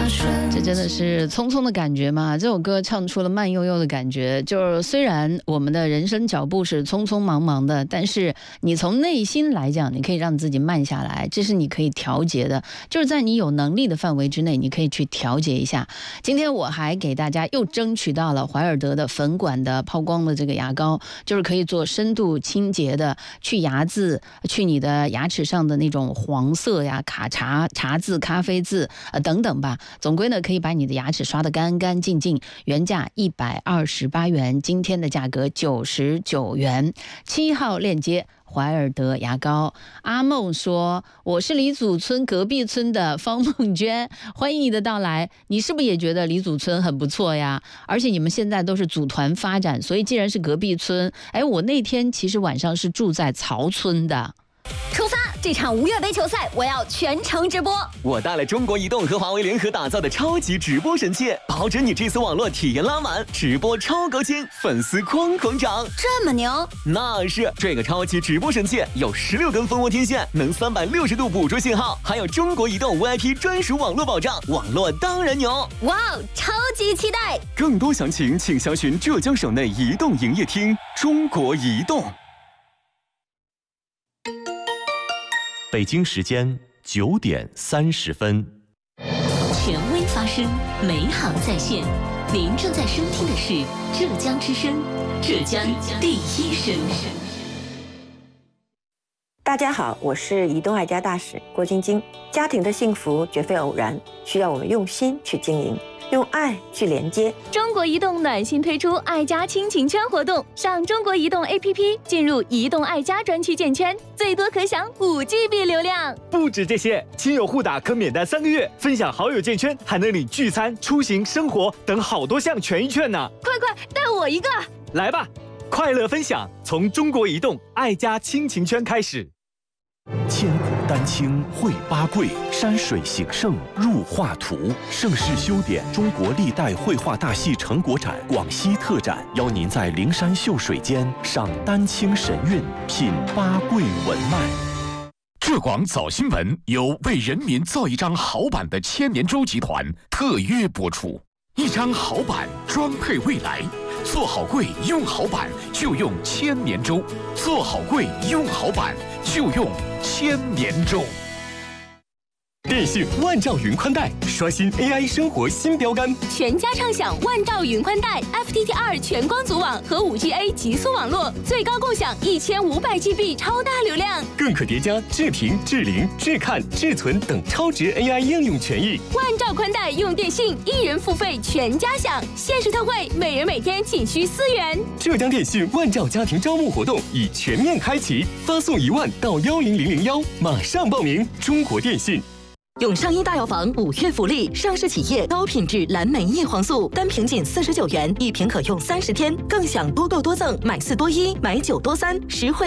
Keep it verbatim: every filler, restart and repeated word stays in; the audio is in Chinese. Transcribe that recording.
这真的是匆匆的感觉嘛？这首歌唱出了慢悠悠的感觉，就是虽然我们的人生脚步是匆匆忙忙的，但是你从内心来讲，你可以让自己慢下来，这是你可以调节的，就是在你有能力的范围之内，你可以去调节一下。今天我还给大家又争取到了怀尔德的粉管的抛光的这个牙膏，就是可以做深度清洁的，去牙渍，去你的牙齿上的那种黄色呀、卡茶茶渍、咖啡渍呃等等吧。总归呢，可以把你的牙齿刷得干干净净。原价一百二十八元，今天的价格九十九元。七号链接。怀尔德牙膏。阿梦说：“我是李祖村隔壁村的方梦娟，欢迎你的到来。你是不是也觉得李祖村很不错呀？而且你们现在都是组团发展，所以既然是隔壁村，哎，我那天其实晚上是住在曹村的。” 出发！这场无月杯球赛，我要全程直播。 我带了中国移动和华为联合打造的超级直播神器，保证你这次网络体验拉满，直播超高清，粉丝哐哐涨。 这么牛？ 那是，这个超级直播神器有十六根蜂窝天线，能三百六十度捕捉信号，还有中国移动 V I P 专属网络保障，网络当然牛。 哇哦，超级期待！ 更多详情请详询浙江省内移动营业厅。中国移动。 北京时间九点三十分， 权威发声，美好在线。您正在收听的是浙江之声，浙江第一声。 大家好，我是移动爱家大使郭晶晶。家庭的幸福绝非偶然，需要我们用心去经营，用爱去连接。 中国移动暖心推出爱家亲情圈活动，上中国移动 A P P 进入移动爱家专区建圈，最多可享五 G B 流量。 不止这些，亲友互打可免单三个月，分享好友建圈还能领聚餐、出行、生活等好多项权益券呢！ 快快带我一个！ 来吧，快乐分享从中国移动爱家亲情圈开始。 千古丹青绘八桂，山水形胜入画图。盛世修典中国历代绘画大戏成果展广西特展，邀您在灵山秀水间赏丹青神韵，品八桂文脉。 浙广早新闻由为人民造一张好版的千年舟集团特约播出。一张好版装配未来，做好柜用好版就用千年舟，做好柜用好版就用千年舟。 电信万兆云宽带刷新 A I 生活新标杆， 全家畅享万兆云宽带 F T T 二 全光组网和 五 G A 极速网络，最高共享一千五百 G B 超大流量， 更可叠加智屏、智灵、智看、智存等超值 A I 应用权益。 万兆宽带用电信，一人付费全家享，限时特惠，每人每天仅需四元。 浙江电信万兆家庭招募活动已全面开启，发送一万到幺零零零幺，马上报名。中国电信。 永上一大药房五月福利，上市企业高品质蓝莓叶黄素，单瓶仅四十九元，一瓶可用三十天，更享多购多赠，买四多一，买九多三，实惠。